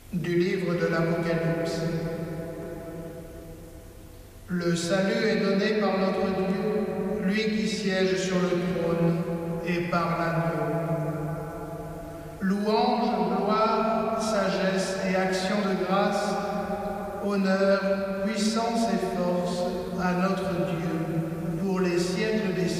Du livre de l'Apocalypse. Le salut est donné par notre Dieu, lui qui siège sur le trône, et par l'agneau. Louange, gloire, sagesse et action de grâce, honneur, puissance et force à notre Dieu pour les siècles des